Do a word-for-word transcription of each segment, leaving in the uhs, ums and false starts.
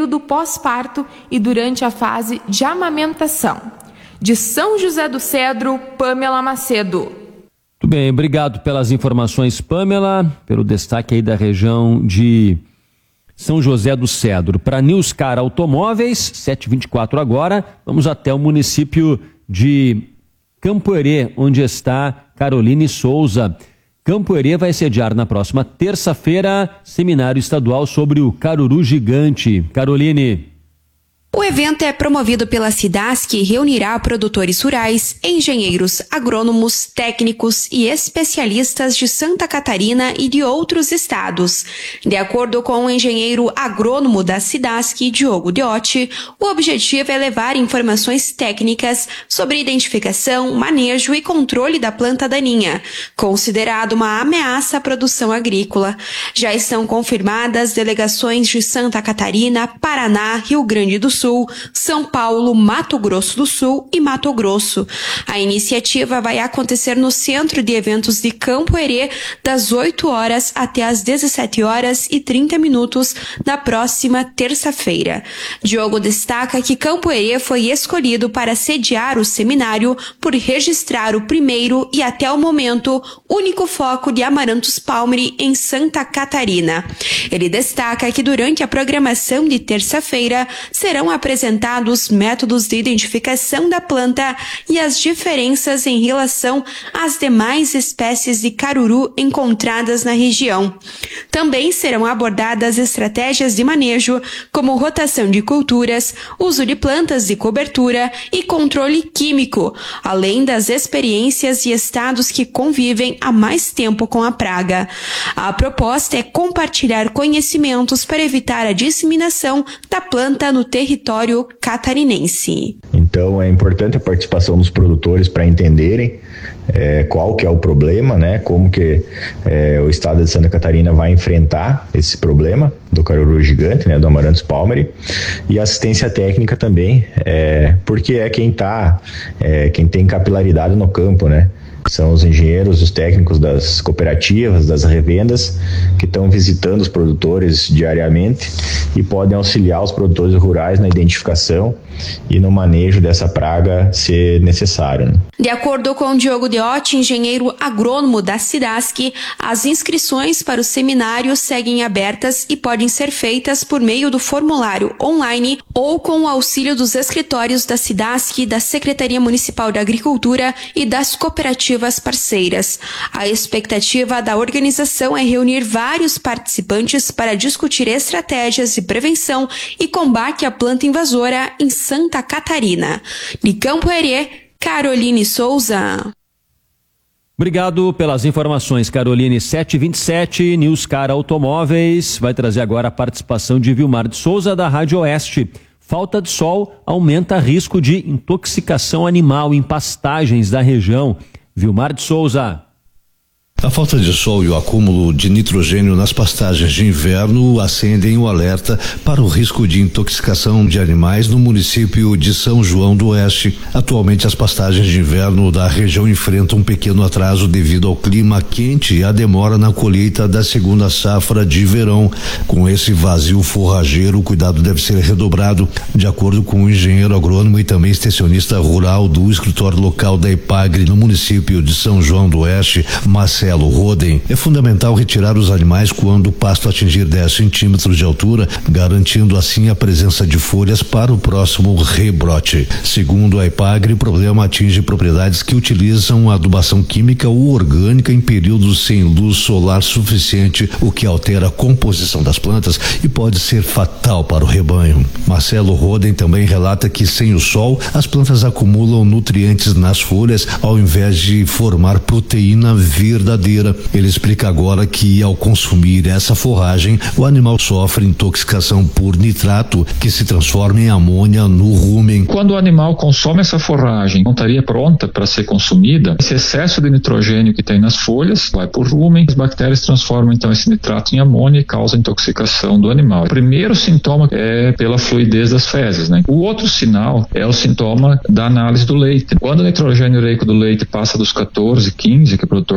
período pós-parto e durante a fase de amamentação. De São José do Cedro, Pamela Macedo. Muito bem, obrigado pelas informações, Pamela, pelo destaque aí da região de São José do Cedro. Para Newscar Automóveis, sete e vinte e quatro agora, vamos até o município de Campo Herê, onde está Caroline Souza. Campo Herê vai sediar na próxima terça-feira seminário estadual sobre o caruru gigante. Caroline. O evento é promovido pela Cidasc e reunirá produtores rurais, engenheiros, agrônomos, técnicos e especialistas de Santa Catarina e de outros estados. De acordo com o engenheiro agrônomo da Cidasc, Diogo Diotti, o objetivo é levar informações técnicas sobre identificação, manejo e controle da planta daninha, considerado uma ameaça à produção agrícola. Já estão confirmadas delegações de Santa Catarina, Paraná, Rio Grande do Sul, São Paulo, Mato Grosso do Sul e Mato Grosso. A iniciativa vai acontecer no Centro de Eventos de Campo Herê das oito horas até as dezessete horas e trinta minutos na próxima terça-feira. Diogo destaca que Campo Herê foi escolhido para sediar o seminário por registrar o primeiro e até o momento único foco de Amaranthus palmeri em Santa Catarina. Ele destaca que durante a programação de terça-feira serão apresentados métodos de identificação da planta e as diferenças em relação às demais espécies de caruru encontradas na região. Também serão abordadas estratégias de manejo, como rotação de culturas, uso de plantas de cobertura e controle químico, além das experiências e estados que convivem há mais tempo com a praga. A proposta é compartilhar conhecimentos para evitar a disseminação da planta no território catarinense. Então é importante a participação dos produtores para entenderem é, qual que é o problema, né? Como que é, o estado de Santa Catarina vai enfrentar esse problema do caruru gigante, né? Do Amaranthus palmeri, e assistência técnica também, é, porque é quem tá, é, quem tem capilaridade no campo, né? São os engenheiros, os técnicos das cooperativas, das revendas, que estão visitando os produtores diariamente e podem auxiliar os produtores rurais na identificação e no manejo dessa praga se necessário. Né? De acordo com Diogo Diotti, engenheiro agrônomo da Cidasc, as inscrições para o seminário seguem abertas e podem ser feitas por meio do formulário online ou com o auxílio dos escritórios da Cidasc, da Secretaria Municipal de Agricultura e das cooperativas parceiras. A expectativa da organização é reunir vários participantes para discutir estratégias de prevenção e combate à planta invasora em Santa Catarina. De Campo Herê, Caroline Souza. Obrigado pelas informações, Caroline. sete e vinte e sete, Newscar Automóveis vai trazer agora a participação de Vilmar de Souza, da Rádio Oeste. Falta de sol aumenta risco de intoxicação animal em pastagens da região. Vilmar de Souza. A falta de sol e o acúmulo de nitrogênio nas pastagens de inverno acendem o alerta para o risco de intoxicação de animais no município de São João do Oeste. Atualmente, as pastagens de inverno da região enfrentam um pequeno atraso devido ao clima quente e a demora na colheita da segunda safra de verão. Com esse vazio forrageiro, o cuidado deve ser redobrado, de acordo com o engenheiro agrônomo e também extensionista rural do escritório local da EPAGRE no município de São João do Oeste, Marcelo Roden. É fundamental retirar os animais quando o pasto atingir dez centímetros de altura, garantindo assim a presença de folhas para o próximo rebrote. Segundo a EPAGRE, o problema atinge propriedades que utilizam adubação química ou orgânica em períodos sem luz solar suficiente, o que altera a composição das plantas e pode ser fatal para o rebanho. Marcelo Roden também relata que sem o sol, as plantas acumulam nutrientes nas folhas ao invés de formar proteína verdadeira. Ele explica agora que ao consumir essa forragem, o animal sofre intoxicação por nitrato, que se transforma em amônia no rumen. Quando o animal consome essa forragem, não estaria pronta para ser consumida, esse excesso de nitrogênio que tem nas folhas vai para o rumen, as bactérias transformam então esse nitrato em amônia e causa intoxicação do animal. O primeiro sintoma é pela fluidez das fezes, né? O outro sinal é o sintoma da análise do leite. Quando o nitrogênio ureico do leite passa dos quatorze, quinze que o produtor tem lá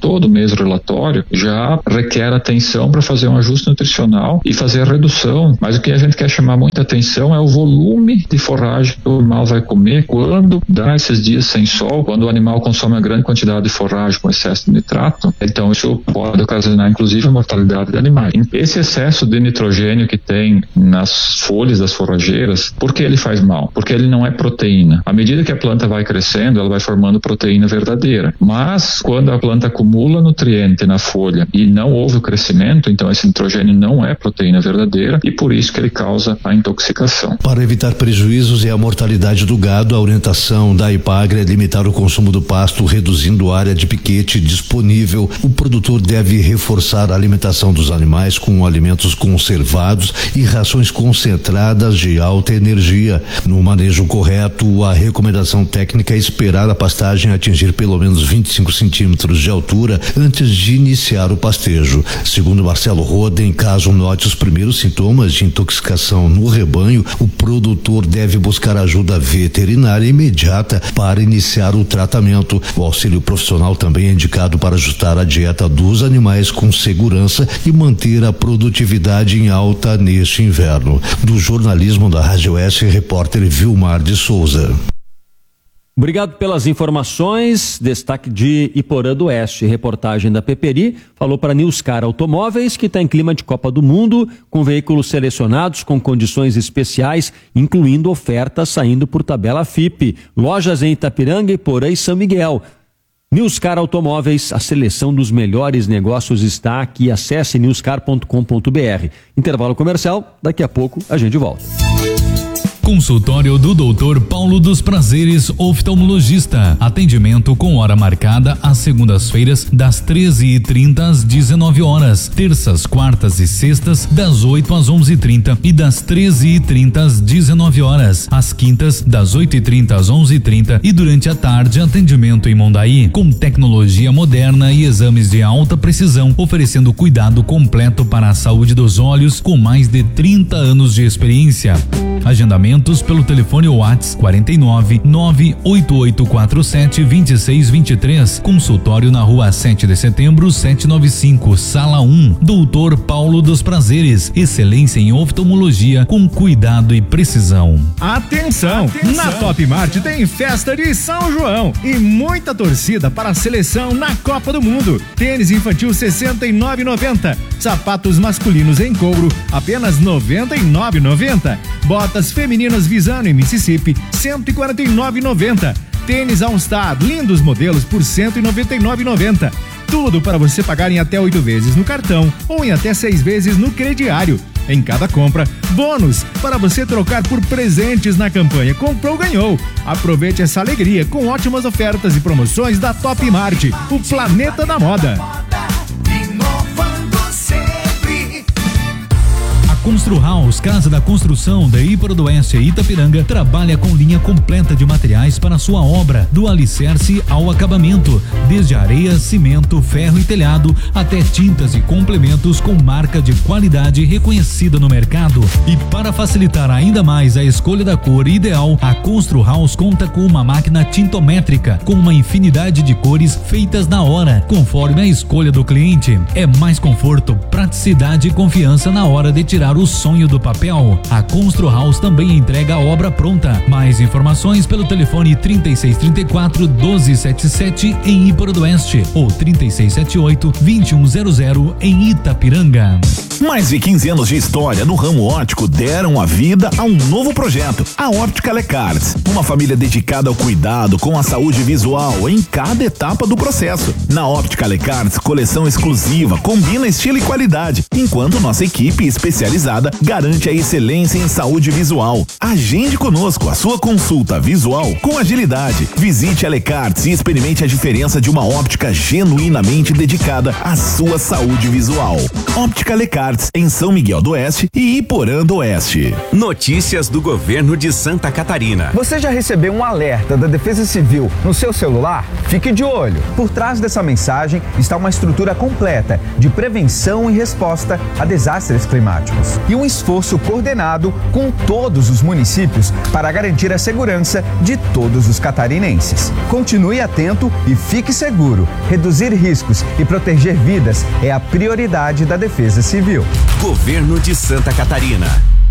todo mês relatório, já requer atenção para fazer um ajuste nutricional e fazer a redução. Mas o que a gente quer chamar muita atenção é o volume de forragem que o animal vai comer quando dá esses dias sem sol, quando o animal consome uma grande quantidade de forragem com excesso de nitrato. Então isso pode ocasionar inclusive a mortalidade de animais. Esse excesso de nitrogênio que tem nas folhas das forrageiras, por que ele faz mal? Porque ele não é proteína. À medida que a planta vai crescendo, ela vai formando proteína verdadeira. Mas quando a planta acumula nutriente na folha e não houve o crescimento, então esse nitrogênio não é proteína verdadeira e por isso que ele causa a intoxicação. Para evitar prejuízos e a mortalidade do gado, a orientação da IPAGRE é limitar o consumo do pasto, reduzindo a área de piquete disponível. O produtor deve reforçar a alimentação dos animais com alimentos conservados e rações concentradas de alta energia. No manejo correto, a recomendação técnica é esperar a pastagem atingir pelo menos vinte e cinco centímetros de altura antes de iniciar o pastejo. Segundo Marcelo Roden, caso note os primeiros sintomas de intoxicação no rebanho, o produtor deve buscar ajuda veterinária imediata para iniciar o tratamento. O auxílio profissional também é indicado para ajustar a dieta dos animais com segurança e manter a produtividade em alta neste inverno. Do jornalismo da Rádio Oeste, repórter Vilmar de Souza. Obrigado pelas informações. Destaque de Iporã do Oeste, reportagem da Peperi, falou para Newscar Automóveis, que está em clima de Copa do Mundo, com veículos selecionados com condições especiais, incluindo ofertas saindo por tabela F I P. Lojas em Itapiranga, Iporã e São Miguel. Newscar Automóveis, a seleção dos melhores negócios está aqui. Acesse newscar ponto com ponto br. Intervalo comercial, daqui a pouco a gente volta. Consultório do doutor Paulo dos Prazeres, oftalmologista. Atendimento com hora marcada às segundas-feiras, das treze e trinta às dezenove horas. Terças, quartas e sextas, das oito às onze e trinta e das treze e trinta às dezenove horas. Às quintas, das oito e trinta às onze e trinta e durante a tarde, atendimento em Mondaí, com tecnologia moderna e exames de alta precisão, oferecendo cuidado completo para a saúde dos olhos, com mais de trinta anos de experiência. Agendamentos pelo telefone WhatsApp quarenta e nove, nove oito oito quatro sete, dois seis dois três. Consultório na rua sete de setembro, setecentos e noventa e cinco, sala um. doutor Paulo dos Prazeres. Excelência em oftalmologia com cuidado e precisão. Atenção! Atenção. Na Top Mart tem festa de São João e muita torcida para a seleção na Copa do Mundo. Tênis infantil sessenta e nove reais e noventa centavos. Sapatos masculinos em couro apenas noventa e nove reais e noventa centavos. Botas femininas Visano em Mississippi, cento e quarenta e nove reais e noventa centavos. Tênis All Star, lindos modelos por cento e noventa e nove reais e noventa centavos. Tudo para você pagar em até oito vezes no cartão ou em até seis vezes no crediário. Em cada compra, bônus para você trocar por presentes na campanha Comprou, Ganhou. Aproveite essa alegria com ótimas ofertas e promoções da Top Mart, o planeta da moda. Constru House, Casa da Construção da Iporã do Oeste e Itapiranga, trabalha com linha completa de materiais para sua obra, do alicerce ao acabamento, desde areia, cimento, ferro e telhado, até tintas e complementos com marca de qualidade reconhecida no mercado. E para facilitar ainda mais a escolha da cor ideal, a Constru House conta com uma máquina tintométrica, com uma infinidade de cores feitas na hora, conforme a escolha do cliente. É mais conforto, praticidade e confiança na hora de tirar o sonho do papel. A Constru House também entrega a obra pronta. Mais informações pelo telefone trinta e seis, trinta e quatro, doze setenta e sete em Iporã do Oeste ou trinta e seis, setenta e oito, vinte e um zero zero em Itapiranga. Mais de quinze anos de história no ramo óptico deram a vida a um novo projeto, a Óptica Lecarts. Uma família dedicada ao cuidado com a saúde visual em cada etapa do processo. Na Óptica Lecarts, coleção exclusiva, combina estilo e qualidade, enquanto nossa equipe especializada garante a excelência em saúde visual. Agende conosco a sua consulta visual com agilidade. Visite a Lecarts e experimente a diferença de uma óptica genuinamente dedicada à sua saúde visual. Óptica Lecarts, em São Miguel do Oeste e Iporã do Oeste. Notícias do governo de Santa Catarina. Você já recebeu um alerta da Defesa Civil no seu celular? Fique de olho. Por trás dessa mensagem está uma estrutura completa de prevenção e resposta a desastres climáticos. e um esforço coordenado com todos os municípios para garantir a segurança de todos os catarinenses. Continue atento e fique seguro. Reduzir riscos e proteger vidas é a prioridade da Defesa Civil. Governo de Santa Catarina.